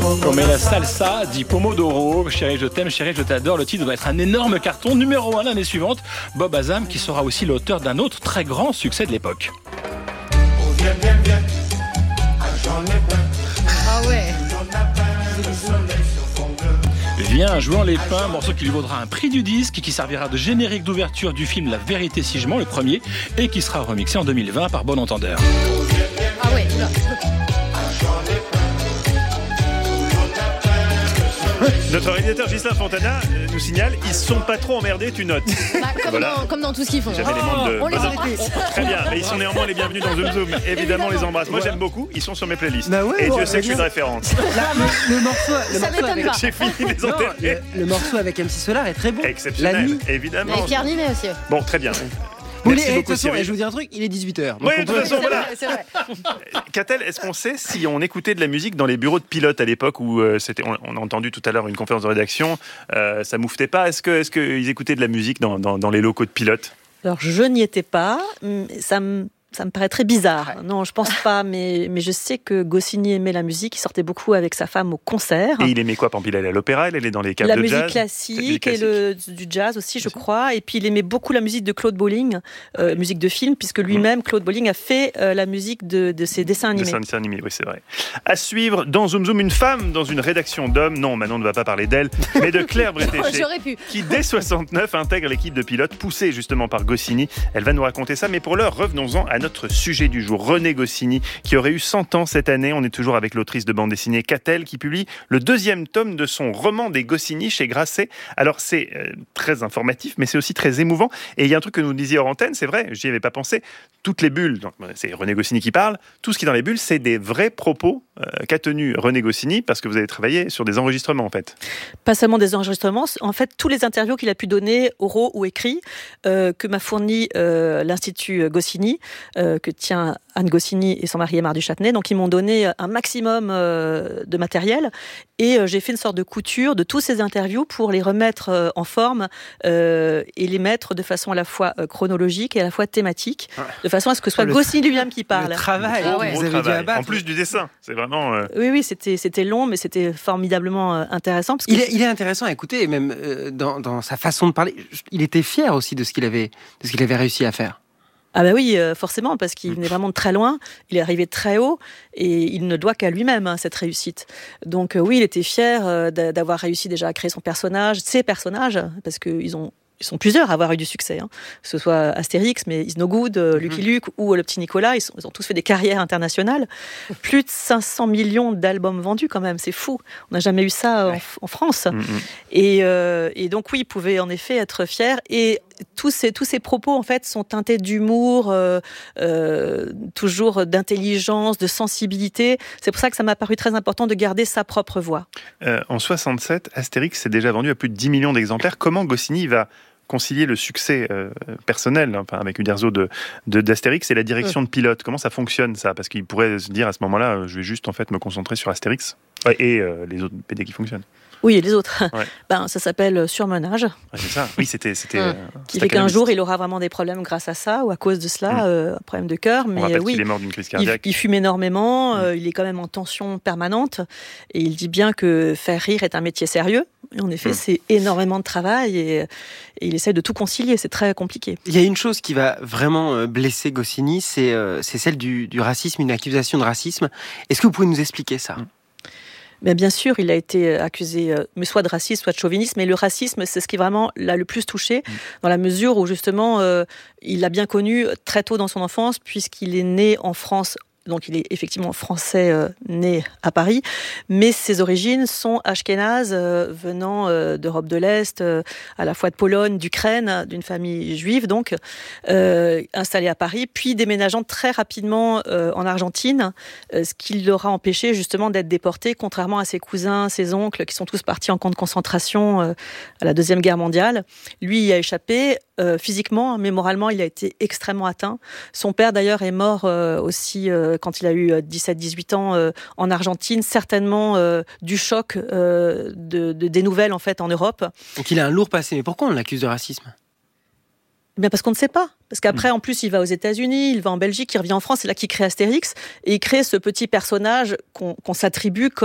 Comme la salsa dit Pomodoro, Chérie je t'aime, chérie je t'adore, le titre doit être un énorme carton, numéro 1 l'année suivante. Bob Azam qui sera aussi l'auteur d'un autre très grand succès de l'époque. Ah ouais. Viens jouant les pains, morceau qui lui vaudra un prix du disque, qui servira de générique d'ouverture du film La Vérité si je mens, le premier, et qui sera remixé en 2020 par Bon Entendeur. Ah ouais. Notre réalisateur Ghislain Fontana nous signale, ils se sont pas trop emmerdés, tu notes. Comme dans tout ce qu'ils font. J'avais les membres de... On les embrasse. Très bien, mais ils sont néanmoins les bienvenus dans Zoom Zoom. Évidemment, on les embrasse. Moi, j'aime beaucoup. Ils sont sur mes playlists. Bah ouais, et bon, Dieu sait que je suis bien. de référence. Le morceau m'étonne avec... pas. J'ai fini les enterrer. le morceau avec MC Solar est très bon. La Exceptionnel, nuit. évidemment. Avec Pierre Ninet aussi. Bon, très bien. De Merci toute beaucoup, façon, Cyril. je vous dis un truc, il est 18h. Oui, de toute façon, voilà. C'est vrai. Catel, est-ce qu'on sait si on écoutait de la musique dans les bureaux de pilotes à l'époque où on a entendu tout à l'heure une conférence de rédaction, ça mouftait pas. Est-ce qu'ils écoutaient de la musique dans les locaux de pilotes? Alors, je n'y étais pas. Ça me paraît très bizarre. Non, je pense pas, mais je sais que Goscinny aimait la musique. Il sortait beaucoup avec sa femme au concert. Et il aimait quoi? Par exemple, il allait à l'opéra, il allait dans les caves La de musique jazz. classique et du jazz aussi, je crois. Et puis, il aimait beaucoup la musique de Claude Bolling, musique de film, puisque lui-même, Claude Bolling, a fait la musique de ses dessins animés. Dessins animés, oui, c'est vrai. À suivre, dans Zoom Zoom, une femme dans une rédaction d'hommes. Non, Manon ne va pas parler d'elle, mais de Claire Bretéché, J'aurais pu. qui, dès 69, intègre l'équipe de pilotes, poussée justement par Goscinny. Elle va nous raconter ça, mais pour l'heure, revenons-en à notre sujet du jour. René Goscinny, qui aurait eu 100 ans cette année. On est toujours avec l'autrice de bande dessinée Catel, qui publie le 2e tome de son roman des Goscinny chez Grasset. Alors, c'est très informatif, mais c'est aussi très émouvant. Et il y a un truc que nous disiez hors antenne, c'est vrai, j'y avais pas pensé. Toutes les bulles, donc, c'est René Goscinny qui parle, tout ce qui est dans les bulles, c'est des vrais propos qu'a tenu René Goscinny, parce que vous avez travaillé sur des enregistrements, en fait. Pas seulement des enregistrements, en fait, tous les interviews qu'il a pu donner, oraux ou écrits, que m'a fourni l'Institut Goscinny, que tient Anne Goscinny et son mari Aymar du Châtenay. Donc, ils m'ont donné un maximum de matériel et j'ai fait une sorte de couture de tous ces interviews pour les remettre en forme et les mettre de façon à la fois chronologique et à la fois thématique, de façon à ce que ce soit Goscinny lui-même qui parle. Le travail, Ah ouais. vous avez dû abattre. En plus du dessin, c'est vraiment... Oui, c'était long, mais c'était formidablement intéressant. Parce que Il est intéressant à écouter, et même dans sa façon de parler. Il était fier aussi de ce qu'il avait réussi à faire. Ah bah oui, forcément, parce qu'il venait vraiment de très loin, il est arrivé très haut, et il ne doit qu'à lui-même cette réussite. Donc oui, il était fier d'avoir réussi déjà à créer ses personnages, parce qu'ils sont plusieurs à avoir eu du succès, hein. Que ce soit Astérix, mais Isnogoud, Lucky Luke ou le petit Nicolas, ils ont tous fait des carrières internationales. Plus de 500 millions d'albums vendus quand même, c'est fou. On n'a jamais eu ça en France. Et donc oui, il pouvait en effet être fier. Et tous ces propos en fait sont teintés d'humour, toujours d'intelligence, de sensibilité. C'est pour ça que ça m'a paru très important de garder sa propre voix. En 67, Astérix s'est déjà vendu à plus de 10 millions d'exemplaires. Comment Goscinny va concilier le succès personnel, enfin, avec Uderzo d'Astérix et la direction de pilote? Comment ça fonctionne, ça? Parce qu'il pourrait se dire à ce moment-là, je vais juste en fait me concentrer sur Astérix et les autres BD qui fonctionnent. Oui, et les autres. Ouais. Ça s'appelle surmenage. Ouais, c'est ça. Oui, c'était. Qui fait qu'un jour, il aura vraiment des problèmes grâce à ça, ou à cause de cela, un problème de cœur. On Mais rappelle oui, qu'il est mort d'une crise cardiaque. il fume énormément, il est quand même en tension permanente, et il dit bien que faire rire est un métier sérieux. Et en effet, c'est énormément de travail, et il essaie de tout concilier, c'est très compliqué. Il y a une chose qui va vraiment blesser Goscinny, c'est celle du racisme, une accusation de racisme. Est-ce que vous pouvez nous expliquer ça? Mais bien sûr, il a été accusé mais soit de racisme, soit de chauvinisme. Mais le racisme, c'est ce qui vraiment l'a le plus touché, dans la mesure où justement, il l'a bien connu très tôt dans son enfance, puisqu'il est né en France. Donc il est effectivement français, né à Paris, mais ses origines sont ashkénazes, venant d'Europe de l'Est, à la fois de Pologne, d'Ukraine, d'une famille juive, donc installée à Paris, puis déménageant très rapidement en Argentine, ce qui l'aura empêché justement d'être déporté, contrairement à ses cousins, ses oncles, qui sont tous partis en camp de concentration à la Deuxième Guerre mondiale. Lui y a échappé. Physiquement, mais moralement, il a été extrêmement atteint. Son père, d'ailleurs, est mort aussi quand il a eu 17-18 ans en Argentine, certainement du choc des nouvelles en fait en Europe. Donc il a un lourd passé. Mais pourquoi on l'accuse de racisme? Bien parce qu'on ne sait pas. Parce qu'après, en plus, il va aux États-Unis, il va en Belgique, il revient en France, c'est là qu'il crée Astérix, et il crée ce petit personnage qu'on s'attribue comme